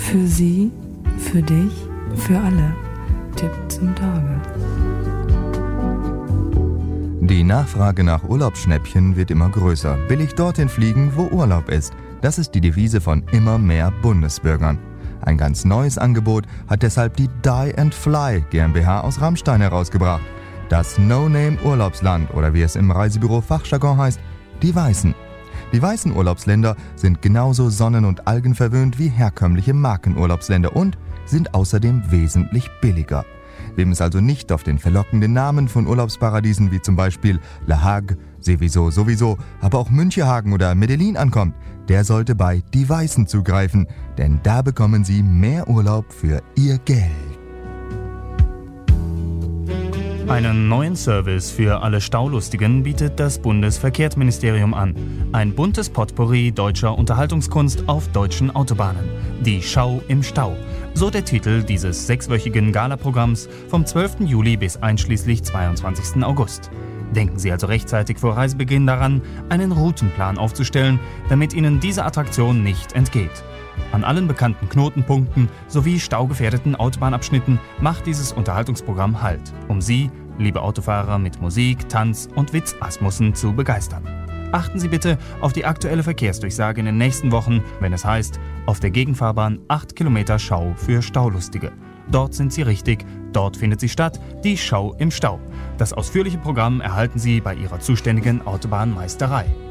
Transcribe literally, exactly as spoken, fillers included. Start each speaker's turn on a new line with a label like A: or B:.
A: Für Sie, für dich, für alle. Tipp zum Tage.
B: Die Nachfrage nach Urlaubsschnäppchen wird immer größer. Billig dorthin fliegen, wo Urlaub ist. Das ist die Devise von immer mehr Bundesbürgern. Ein ganz neues Angebot hat deshalb die Die and Fly GmbH aus Rammstein herausgebracht. Das No-Name-Urlaubsland oder wie es im Reisebüro Fachjargon heißt, die Weißen. Die weißen Urlaubsländer sind genauso sonnen- und algenverwöhnt wie herkömmliche Markenurlaubsländer und sind außerdem wesentlich billiger. Wem es also nicht auf den verlockenden Namen von Urlaubsparadiesen wie zum Beispiel La Hague, Seveso sowieso, aber auch Münchehagen oder Medellin ankommt, der sollte bei Die Weißen zugreifen, denn da bekommen Sie mehr Urlaub für Ihr Geld.
C: Einen neuen Service für alle Staulustigen bietet das Bundesverkehrsministerium an. Ein buntes Potpourri deutscher Unterhaltungskunst auf deutschen Autobahnen. Die Schau im Stau. So der Titel dieses sechswöchigen Galaprogramms vom zwölften Juli bis einschließlich zweiundzwanzigsten August. Denken Sie also rechtzeitig vor Reisebeginn daran, einen Routenplan aufzustellen, damit Ihnen diese Attraktion nicht entgeht. An allen bekannten Knotenpunkten sowie staugefährdeten Autobahnabschnitten macht dieses Unterhaltungsprogramm Halt, um Sie, liebe Autofahrer, mit Musik, Tanz und Witzasmussen zu begeistern. Achten Sie bitte auf die aktuelle Verkehrsdurchsage in den nächsten Wochen, wenn es heißt, auf der Gegenfahrbahn acht Kilometer Schau für Staulustige. Dort sind Sie richtig, dort findet sie statt, die Schau im Stau. Das ausführliche Programm erhalten Sie bei Ihrer zuständigen Autobahnmeisterei.